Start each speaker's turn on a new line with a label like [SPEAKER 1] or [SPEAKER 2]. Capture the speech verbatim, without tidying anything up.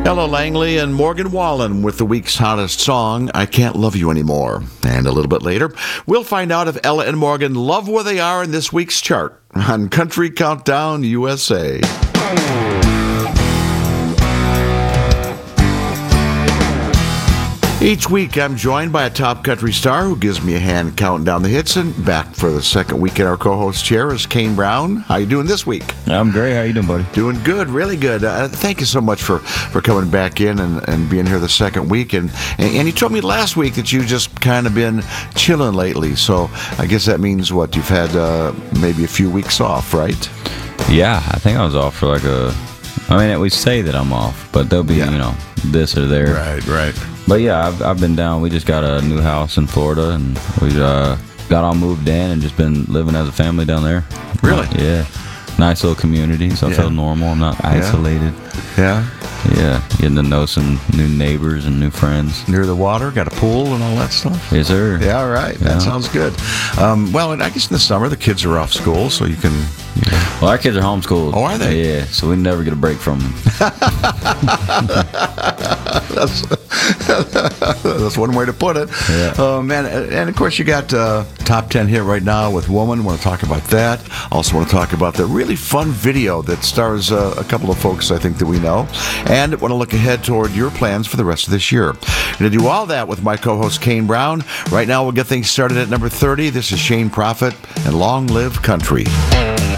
[SPEAKER 1] Ella Langley and Morgan Wallen with the week's hottest song, I Can't Love You Anymore. And a little bit later, we'll find out if Ella and Morgan love where they are in this week's chart on Country Countdown U S A. Each week, I'm joined by a top country star who gives me a hand counting down the hits. And back for the second week in our co-host chair is Kane Brown. How you doing this week?
[SPEAKER 2] I'm great. How you doing, buddy?
[SPEAKER 1] Doing good, really good. Uh, thank you so much for, for coming back in and, and being here the second week. And, and and you told me last week that you just kind of been chilling lately. So I guess that means what? You've had uh, maybe a few weeks off, right?
[SPEAKER 2] Yeah, I think I was off for like a... I mean, we say that I'm off, but there'll be, yeah. you know, this or there.
[SPEAKER 1] Right, right.
[SPEAKER 2] But yeah, I've, I've been down. We just got a new house in Florida, and we uh, got all moved in and just been living as a family down there.
[SPEAKER 1] Really?
[SPEAKER 2] Uh, yeah. Nice little community, so yeah. I feel normal. I'm not isolated.
[SPEAKER 1] Yeah.
[SPEAKER 2] Yeah. Getting to know some new neighbors and new friends.
[SPEAKER 1] Near the water, got a pool and all that stuff?
[SPEAKER 2] Yes, sir.
[SPEAKER 1] Yeah, all right.
[SPEAKER 2] Yeah.
[SPEAKER 1] That sounds good. Um, well, I guess in the summer, the kids are off school, so you can... You know.
[SPEAKER 2] Well, our kids are homeschooled.
[SPEAKER 1] Oh, are they?
[SPEAKER 2] Yeah, so we never get a break from them.
[SPEAKER 1] that's, that's one way to put it.
[SPEAKER 2] Yeah.
[SPEAKER 1] Oh, man. And, of course, you got uh, Top ten hit right now with Woman. Want to talk about that. Also want to talk about the really fun video that stars uh, a couple of folks, I think, that we know. And want to look ahead toward your plans for the rest of this year. Going to do all that with my co-host, Kane Brown. Right now, we'll get things started at number thirty. This is Shane Prophet and Long Live Country.